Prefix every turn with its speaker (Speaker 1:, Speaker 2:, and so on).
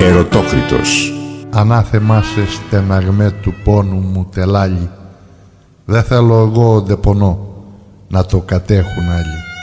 Speaker 1: Ερωτόκριτος.
Speaker 2: Ανάθεμά σε στεναγμέ του πόνου μου τελάλι. Δε θέλω εγώ δε πονώ να το κατέχουν άλλοι.